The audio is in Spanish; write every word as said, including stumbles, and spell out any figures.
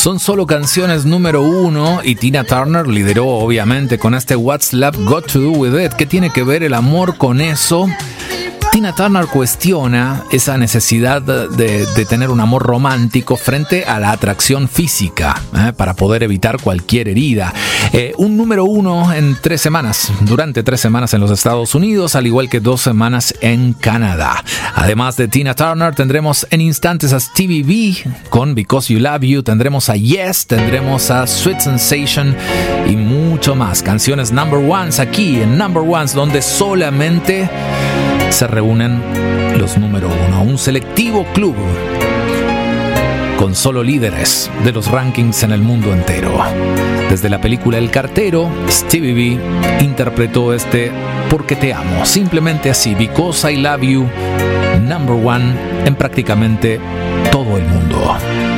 Son solo canciones número uno y Tina Turner lideró obviamente con este What's Love Got to Do With It. ¿Qué tiene que ver el amor con eso? Tina Turner cuestiona esa necesidad de, de tener un amor romántico frente a la atracción física, ¿eh? para poder evitar cualquier herida. Eh, un número uno en tres semanas, durante tres semanas en los Estados Unidos, al igual que dos semanas en Canadá. Además de Tina Turner, tendremos en instantes a Stevie B con Because You Love You, tendremos a Yes, tendremos a Sweet Sensation y mucho más. Canciones number ones aquí en Number Ones, donde solamente se reúnen los número uno, un selectivo club con solo líderes de los rankings en el mundo entero. Desde la película El Cartero, Stevie B interpretó este Porque te amo, simplemente así, Because I Love You, number one en prácticamente todo el mundo.